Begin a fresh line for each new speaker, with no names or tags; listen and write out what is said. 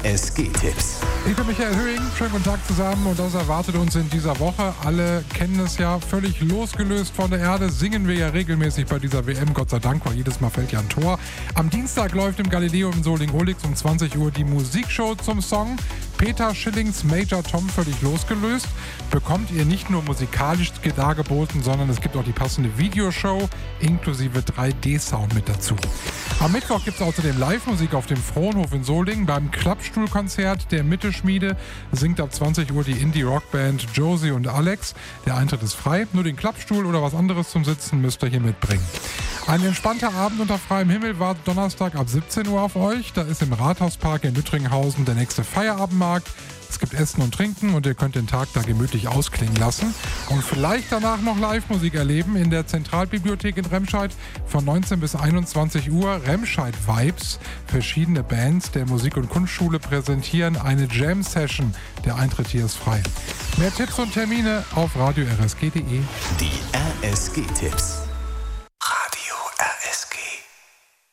RSG-Tipps.
Ich bin Michael Höhing, schönen guten Tag zusammen und das erwartet uns in dieser Woche. Alle kennen es ja, völlig losgelöst von der Erde singen wir ja regelmäßig bei dieser WM, Gott sei Dank, weil jedes Mal fällt ja ein Tor. Am Dienstag läuft im Galileo in Solingen-Olix um 20 Uhr die Musikshow zum Song. Peter Schillings Major Tom völlig losgelöst. Bekommt ihr nicht nur musikalisch dargeboten, sondern es gibt auch die passende Videoshow inklusive 3D-Sound mit dazu. Am Mittwoch gibt es außerdem Live-Musik auf dem Frohnhof in Solingen. Beim Klappstuhlkonzert der Mittelschmiede singt ab 20 Uhr die Indie-Rockband Josie und Alex. Der Eintritt ist frei. Nur den Klappstuhl oder was anderes zum Sitzen müsst ihr hier mitbringen. Ein entspannter Abend unter freiem Himmel wartet Donnerstag ab 17 Uhr auf euch. Da ist im Rathauspark in Lüttringhausen der nächste Feierabendmarkt. Es gibt Essen und Trinken und ihr könnt den Tag da gemütlich ausklingen lassen. Und vielleicht danach noch Live-Musik erleben in der Zentralbibliothek in Remscheid von 19 bis 21 Uhr. Remscheid Vibes. Verschiedene Bands der Musik- und Kunstschule präsentieren eine Jam-Session. Der Eintritt hier ist frei. Mehr Tipps und Termine auf radio-rsg.de.
Die RSG-Tipps.